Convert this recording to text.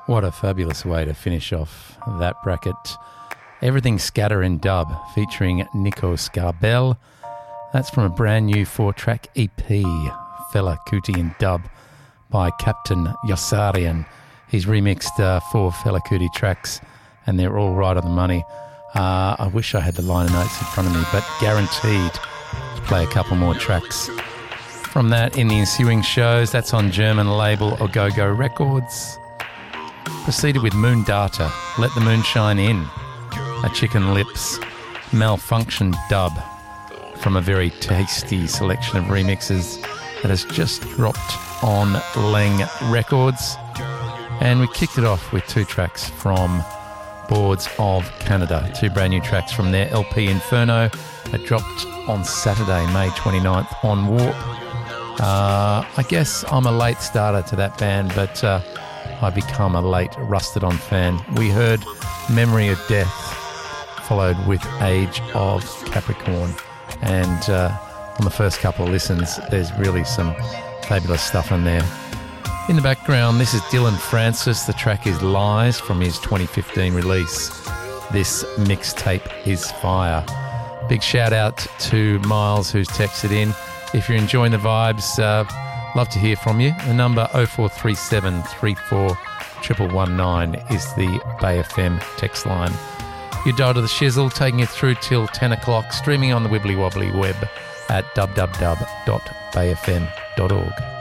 What a fabulous way to finish off that bracket. Everything Scatter in Dub featuring Nico Scarbell. That's from a brand new 4-track EP, Fela Kuti in Dub by Captain Yossarian. He's remixed 4 Fela Kuti tracks and they're all right on the money. I wish I had the liner notes in front of me, but guaranteed to play a couple more tracks from that in the ensuing shows. That's on German label Ogogo Records. Proceeded with Moon Data, Let the Moon Shine In, a Chicken Lips Malfunction dub from a very tasty selection of remixes that has just dropped on Leng Records. And we kicked it off with 2 tracks from Boards of Canada, 2 brand new tracks from their LP Inferno that dropped on Saturday, May 29th on Warp. I guess I'm a late starter to that band, but I become a late Rusted On fan. We heard Memory of Death, followed with Age of Capricorn. And on the first couple of listens, there's really some fabulous stuff in there. In the background, this is Dylan Francis. The track is Lies from his 2015 release. This mixtape is fire. Big shout out to Miles, who's texted in. If you're enjoying the vibes, love to hear from you. The number 0437 34 119 is the Bay FM text line. You dial to the shizzle, taking you through till 10 o'clock, streaming on the Wibbly Wobbly web at www.bayfm.org.